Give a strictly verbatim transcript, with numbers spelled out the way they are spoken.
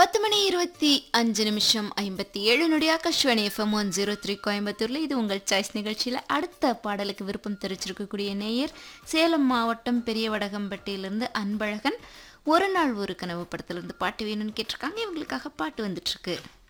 பத்து மணி இருபத்தி அஞ்சு நிமிஷம் ஐம்பத்தி ஏழு நொடி Akashvani FM one zero three கோயம்புத்தூர்ல இது உங்கள் சாய்ஸ் நிகழ்ச்சியில் அடுத்த பாடலுக்கு விருப்பம் தெரிவிச்சிருக்கக்கூடிய நேயர் சேலம் மாவட்டம் பெரிய வடகம்பட்டியிலிருந்து அன்பழகன். ஒரு நாள் ஒரு கனவு படத்திலிருந்து பாட்டு வேணும்னு கேட்டிருக்காங்க. இவங்களுக்காக பாட்டு வந்துட்டு இருக்கு.